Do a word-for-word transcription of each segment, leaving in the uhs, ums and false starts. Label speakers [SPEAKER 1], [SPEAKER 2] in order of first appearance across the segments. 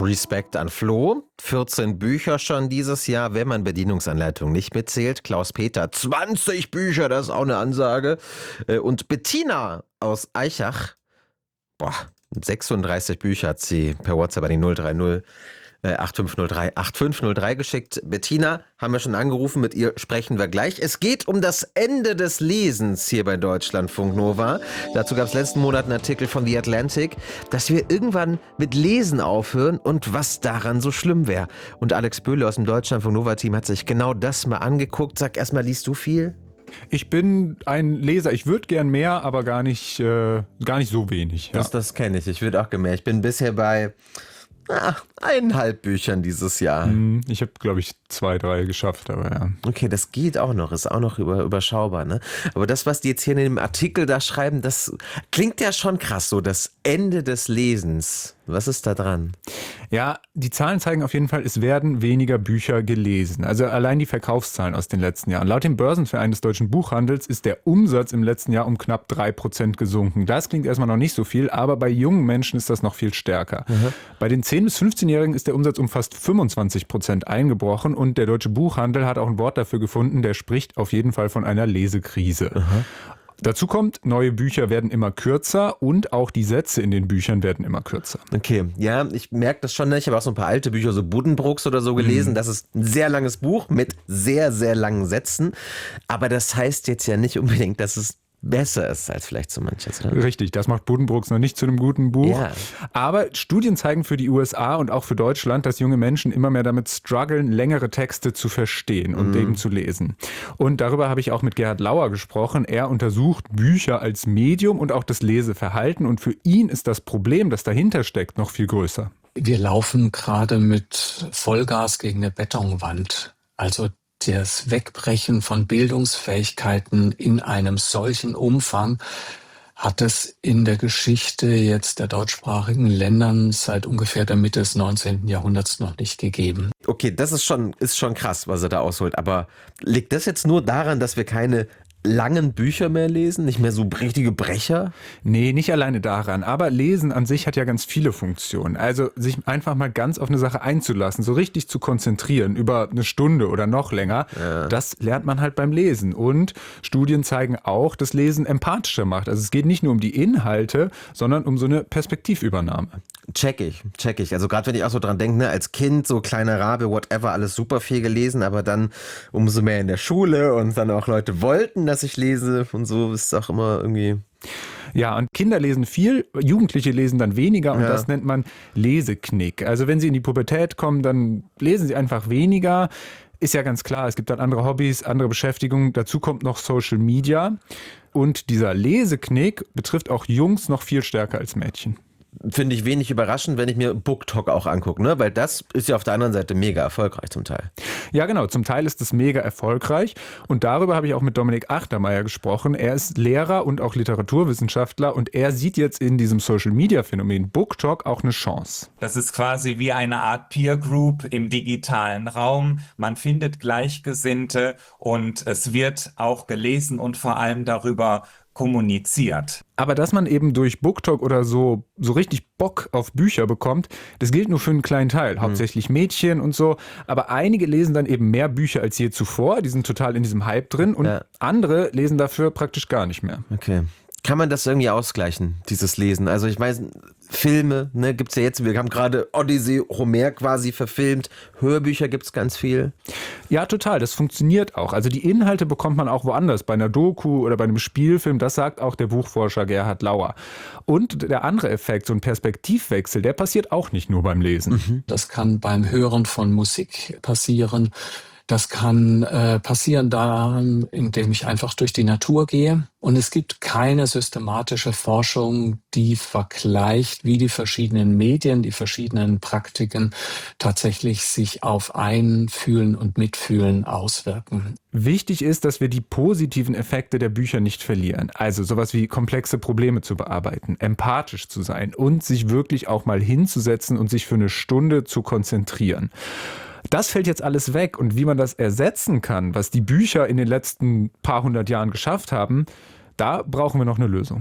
[SPEAKER 1] Respekt an Flo. vierzehn Bücher schon dieses Jahr, wenn man Bedienungsanleitung nicht mitzählt. Klaus-Peter, zwanzig Bücher, das ist auch eine Ansage. Und Bettina aus Aichach, boah, sechsunddreißig Bücher hat sie per WhatsApp an die null drei null acht fünf null drei acht fünf null drei geschickt. Bettina haben wir schon angerufen, mit ihr sprechen wir gleich. Es geht um das Ende des Lesens hier bei Deutschlandfunk Nova. Dazu gab es letzten Monat einen Artikel von The Atlantic, dass wir irgendwann mit Lesen aufhören und was daran so schlimm wäre. Und Alex Böhle aus dem Deutschlandfunk Nova Team hat sich genau das mal angeguckt. Sag erstmal, liest du viel?
[SPEAKER 2] Ich bin ein Leser. Ich würde gern mehr, aber gar nicht, äh, gar nicht so wenig. Ja.
[SPEAKER 1] Das, das kenne ich. Ich würde auch gern mehr. Ich bin bisher bei Ah, eineinhalb Büchern dieses Jahr.
[SPEAKER 2] Ich habe, glaube ich, zwei, drei geschafft, aber ja.
[SPEAKER 1] Okay, das geht auch noch, ist auch noch über, überschaubar, ne? Aber das, was die jetzt hier in dem Artikel da schreiben, das klingt ja schon krass, so das Ende des Lesens. Was ist da dran?
[SPEAKER 2] Ja, die Zahlen zeigen auf jeden Fall, es werden weniger Bücher gelesen. Also allein die Verkaufszahlen aus den letzten Jahren. Laut dem Börsenverein des deutschen Buchhandels ist der Umsatz im letzten Jahr um knapp drei Prozent gesunken. Das klingt erstmal noch nicht so viel, aber bei jungen Menschen ist das noch viel stärker. Mhm. Bei den zehn- bis fünfzehnjährigen ist der Umsatz um fast fünfundzwanzig Prozent eingebrochen und der deutsche Buchhandel hat auch ein Wort dafür gefunden, der spricht auf jeden Fall von einer Lesekrise. Mhm. Dazu kommt, neue Bücher werden immer kürzer und auch die Sätze in den Büchern werden immer kürzer.
[SPEAKER 1] Okay, ja, ich merke das schon, ne? Ich habe auch so ein paar alte Bücher, so Buddenbrooks oder so gelesen. Mhm. Das ist ein sehr langes Buch mit sehr, sehr langen Sätzen. Aber das heißt jetzt ja nicht unbedingt, dass es besser ist als vielleicht so manches. Oder?
[SPEAKER 2] Richtig, das macht Buddenbrooks noch nicht zu einem guten Buch.
[SPEAKER 1] Ja.
[SPEAKER 2] Aber Studien zeigen für die U S A und auch für Deutschland, dass junge Menschen immer mehr damit strugglen, längere Texte zu verstehen und mhm. eben zu lesen. Und darüber habe ich auch mit Gerhard Lauer gesprochen. Er untersucht Bücher als Medium und auch das Leseverhalten. Und für ihn ist das Problem, das dahinter steckt, noch viel größer.
[SPEAKER 3] Wir laufen gerade mit Vollgas gegen eine Betonwand. Also das Wegbrechen von Bildungsfähigkeiten in einem solchen Umfang hat es in der Geschichte jetzt der deutschsprachigen Ländern seit ungefähr der Mitte des neunzehnten Jahrhunderts noch nicht gegeben.
[SPEAKER 1] Okay, das ist schon, ist schon krass, was er da ausholt. Aber liegt das jetzt nur daran, dass wir keine langen Bücher mehr lesen? Nicht mehr so richtige Brecher?
[SPEAKER 2] Nee, nicht alleine daran. Aber Lesen an sich hat ja ganz viele Funktionen. Also sich einfach mal ganz auf eine Sache einzulassen, so richtig zu konzentrieren über eine Stunde oder noch länger, ja. Das lernt man halt beim Lesen. Und Studien zeigen auch, dass Lesen empathischer macht. Also es geht nicht nur um die Inhalte, sondern um so eine Perspektivübernahme.
[SPEAKER 1] Check ich, check ich. Also gerade wenn ich auch so dran denke, ne, als Kind, so kleiner Rabe, whatever, alles super viel gelesen, aber dann umso mehr in der Schule und dann auch Leute wollten, dass ich lese und so, ist es auch immer irgendwie...
[SPEAKER 2] Ja, und Kinder lesen viel, Jugendliche lesen dann weniger und ja. Das nennt man Leseknick. Also wenn sie in die Pubertät kommen, dann lesen sie einfach weniger. Ist ja ganz klar, es gibt dann andere Hobbys, andere Beschäftigungen. Dazu kommt noch Social Media. Und dieser Leseknick betrifft auch Jungs noch viel stärker als Mädchen.
[SPEAKER 1] Finde ich wenig überraschend, wenn ich mir BookTok auch angucke, ne? Weil das ist ja auf der anderen Seite mega erfolgreich zum Teil.
[SPEAKER 2] Ja, genau. Zum Teil ist es mega erfolgreich. Und darüber habe ich auch mit Dominik Achtermeier gesprochen. Er ist Lehrer und auch Literaturwissenschaftler und er sieht jetzt in diesem Social-Media-Phänomen BookTok auch eine Chance.
[SPEAKER 4] Das ist quasi wie eine Art Peer Group im digitalen Raum. Man findet Gleichgesinnte und es wird auch gelesen und vor allem darüber kommuniziert.
[SPEAKER 2] Aber dass man eben durch BookTok oder so so richtig Bock auf Bücher bekommt, das gilt nur für einen kleinen Teil, mhm. hauptsächlich Mädchen und so. Aber einige lesen dann eben mehr Bücher als je zuvor, die sind total in diesem Hype drin und ja. Andere lesen dafür praktisch gar nicht mehr.
[SPEAKER 1] Okay. Kann man das irgendwie ausgleichen, dieses Lesen? Also ich meine, Filme, ne, gibt's ja jetzt, wir haben gerade Odyssee, Homer quasi verfilmt, Hörbücher gibt's ganz viel.
[SPEAKER 2] Ja, total, das funktioniert auch. Also die Inhalte bekommt man auch woanders, bei einer Doku oder bei einem Spielfilm, das sagt auch der Buchforscher Gerhard Lauer. Und der andere Effekt, so ein Perspektivwechsel, der passiert auch nicht nur beim Lesen.
[SPEAKER 3] Mhm. Das kann beim Hören von Musik passieren. Das kann äh, passieren daran, indem ich einfach durch die Natur gehe. Und es gibt keine systematische Forschung, die vergleicht, wie die verschiedenen Medien, die verschiedenen Praktiken tatsächlich sich auf Einfühlen und Mitfühlen auswirken.
[SPEAKER 2] Wichtig ist, dass wir die positiven Effekte der Bücher nicht verlieren. Also sowas wie komplexe Probleme zu bearbeiten, empathisch zu sein und sich wirklich auch mal hinzusetzen und sich für eine Stunde zu konzentrieren. Das fällt jetzt alles weg und wie man das ersetzen kann, was die Bücher in den letzten paar hundert Jahren geschafft haben, da brauchen wir noch eine Lösung.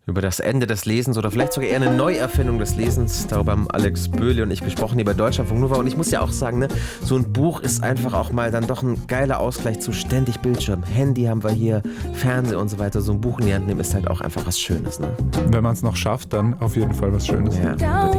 [SPEAKER 1] Über das Ende des Lesens oder vielleicht sogar eher eine Neuerfindung des Lesens. Darüber haben Alex Böhle und ich gesprochen hier bei Deutschlandfunk Nova. Und ich muss ja auch sagen, ne, so ein Buch ist einfach auch mal dann doch ein geiler Ausgleich zu ständig Bildschirm. Handy haben wir hier, Fernsehen und so weiter. So ein Buch in die Hand nehmen ist halt auch einfach was Schönes. Ne?
[SPEAKER 2] Wenn man es noch schafft, dann auf jeden Fall was Schönes.
[SPEAKER 1] Ja, wirklich.